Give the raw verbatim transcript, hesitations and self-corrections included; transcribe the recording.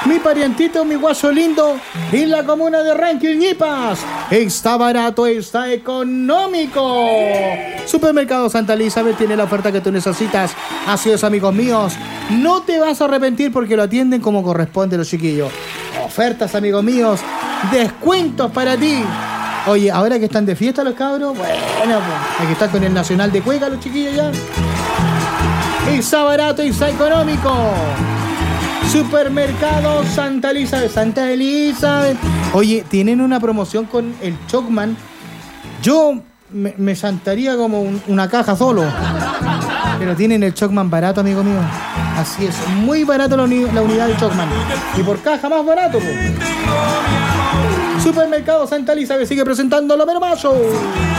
Mi parientito, mi guaso lindo, en la comuna de Ranquillipas. Está barato, está económico. Supermercado Santa Elizabeth tiene la oferta que tú necesitas. Así es, amigos míos. No te vas a arrepentir porque lo atienden como corresponde los chiquillos. Ofertas, amigos míos. Descuentos para ti. Oye, ahora que están de fiesta los cabros, bueno, pues, hay que estar con el Nacional de Cueca los chiquillos ya. Está barato y está económico. Supermercado Santa Elizabeth, Santa Elizabeth. Oye, tienen una promoción con el Chocman. Yo me, me santaría como un, una caja solo. Pero tienen el Chocman barato, amigo mío. Así es, muy barato la, uni- la unidad de Chocman. Y por caja más barato, pues. Supermercado Santa Elizabeth sigue presentando lo hermoso.